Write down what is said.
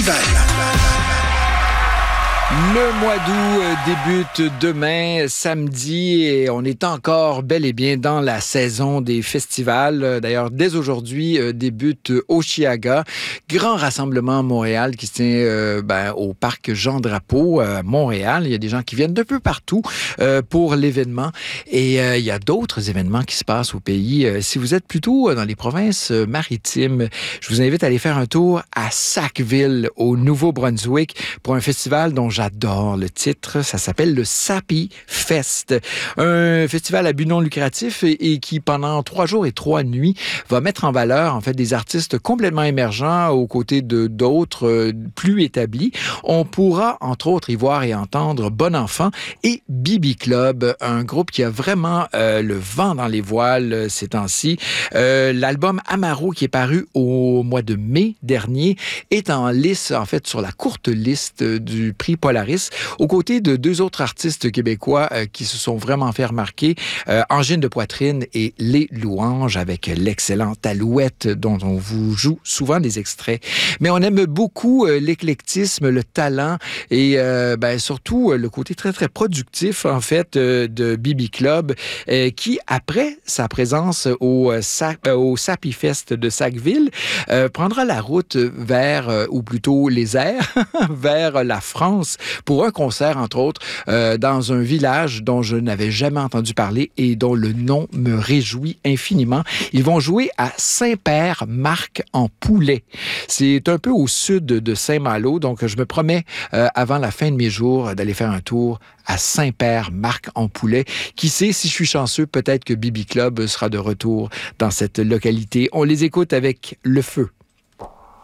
Le mois d'août débute demain, samedi, et on est encore bel et bien dans la saison des festivals. D'ailleurs, dès aujourd'hui, débute Osheaga, grand rassemblement à Montréal qui se tient au parc Jean-Drapeau à Montréal. Il y a des gens qui viennent d'un peu partout pour l'événement. Et il y a d'autres événements qui se passent au pays. Si vous êtes plutôt dans les provinces maritimes, je vous invite à aller faire un tour à Sackville, au Nouveau-Brunswick, pour un festival dont j'adore le titre. Ça s'appelle le Sappy Fest. Un festival à but non lucratif et qui, pendant 3 jours et 3 nuits, va mettre en valeur, en fait, des artistes complètement émergents aux côtés d'autres plus établis. On pourra, entre autres, y voir et entendre Bon Enfant et Bibi Club, un groupe qui a vraiment le vent dans les voiles ces temps-ci. L'album Amaro, qui est paru au mois de mai dernier, est en lice, en fait, sur la courte liste du prix Polaris, aux côtés de 2 autres artistes québécois qui se sont vraiment fait remarquer, Angine de Poitrine et Les Louanges, avec l'excellente Alouette, dont on vous joue souvent des extraits. Mais on aime beaucoup l'éclectisme, le talent et surtout le côté très, très productif, en fait, de Bibi Club, qui, après sa présence au Sappy Fest de Sackville, prendra la route vers, ou plutôt les airs, vers la France, pour un concert, entre autres, dans un village dont je n'avais jamais entendu parler et dont le nom me réjouit infiniment. Ils vont jouer à Saint-Père-Marc-en-Poulet. C'est un peu au sud de Saint-Malo, donc je me promets, avant la fin de mes jours, d'aller faire un tour à Saint-Père-Marc-en-Poulet. Qui sait, si je suis chanceux, peut-être que Bibi Club sera de retour dans cette localité. On les écoute avec Le Feu.